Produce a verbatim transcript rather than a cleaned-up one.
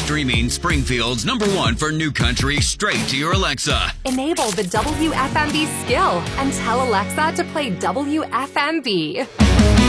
Streaming Springfield's number one for new country straight to your Alexa. Enable the W F M B skill and tell Alexa to play W F M B.